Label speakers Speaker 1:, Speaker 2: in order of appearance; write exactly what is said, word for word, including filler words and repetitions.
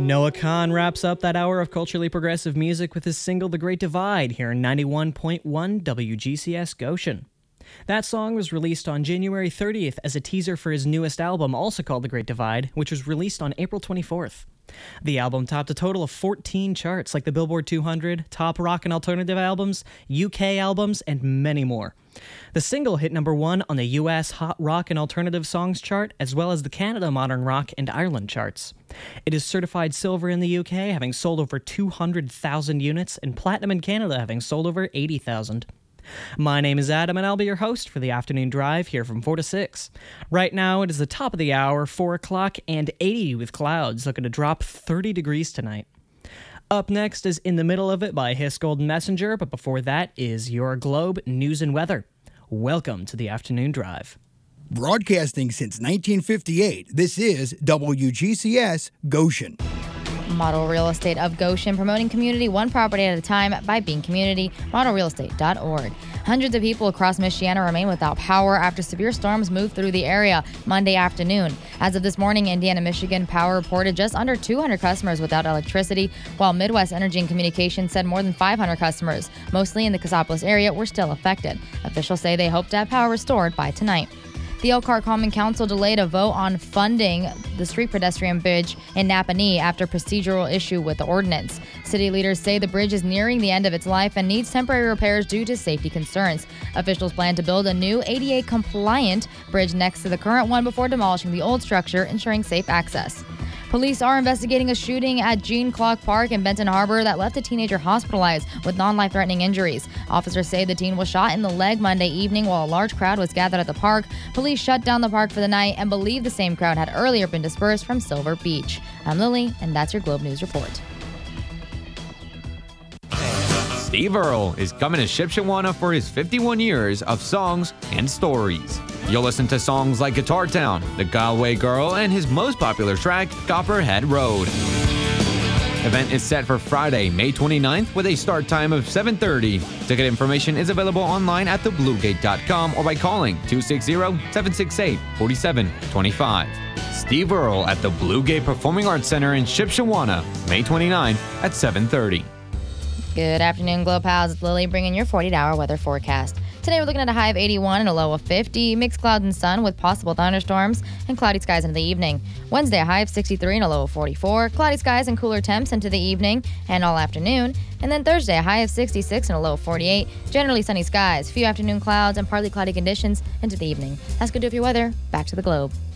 Speaker 1: Noah Kahan wraps up that hour of culturally progressive music with his single The Great Divide here in ninety-one point one W G C S Goshen. That song was released on January thirtieth as a teaser for his newest album, also called The Great Divide, which was released on April twenty-fourth. The album topped a total of fourteen charts, like the Billboard two hundred, Top Rock and Alternative Albums, U K Albums, and many more. The single hit number one on the U S Hot Rock and Alternative Songs chart, as well as the Canada Modern Rock and Ireland charts. It is certified silver in the U K, having sold over two hundred thousand units, and platinum in Canada, having sold over eighty thousand. My name is Adam, and I'll be your host for the afternoon drive here from four to six. Right now, it is the top of the hour, four o'clock, and eighty with clouds, looking to drop thirty degrees tonight. Up next is In the Middle of It by Hiss Golden Messenger, but before that is Your Globe News and Weather. Welcome to the afternoon drive.
Speaker 2: Broadcasting since nineteen fifty-eight, this is W G C S Goshen.
Speaker 3: Model Real Estate of Goshen, promoting community one property at a time by being community. model real estate dot org. Hundreds of people across Michiana remain without power after severe storms moved through the area Monday afternoon. As of this morning, Indiana Michigan Power reported just under two hundred customers without electricity, while Midwest Energy and Communications said more than five hundred customers, mostly in the Cassopolis area, were still affected. Officials say they hope to have power restored by tonight. The Elkhart Common Council delayed a vote on funding the street pedestrian bridge in Napanee after procedural issue with the ordinance. City leaders say the bridge is nearing the end of its life and needs temporary repairs due to safety concerns. Officials plan to build a new A D A-compliant bridge next to the current one before demolishing the old structure, ensuring safe access. Police are investigating a shooting at Gene Clark Park in Benton Harbor that left a teenager hospitalized with non-life-threatening injuries. Officers say the teen was shot in the leg Monday evening while a large crowd was gathered at the park. Police shut down the park for the night and believe the same crowd had earlier been dispersed from Silver Beach. I'm Lily, and that's your Globe News Report.
Speaker 4: Steve Earle is coming to Shipshewana for his fifty-one years of songs and stories. You'll listen to songs like Guitar Town, The Galway Girl, and his most popular track, Copperhead Road. Event is set for Friday, May twenty-ninth, with a start time of seven thirty. Ticket information is available online at the blue gate dot com or by calling two six zero, seven six eight, four seven two five. Steve Earle at the Blue Gate Performing Arts Center in Shipshewana, May twenty-ninth at seven thirty.
Speaker 3: Good afternoon, Globe Pals. It's Lily bringing your forty-eight hour weather forecast. Today we're looking at a high of eighty-one and a low of fifty, mixed clouds and sun with possible thunderstorms, and cloudy skies into the evening. Wednesday, a high of sixty-three and a low of forty-four, cloudy skies and cooler temps into the evening and all afternoon. And then Thursday, a high of sixty-six and a low of forty-eight, generally sunny skies, few afternoon clouds and partly cloudy conditions into the evening. That's good to do for your weather. Back to the Globe.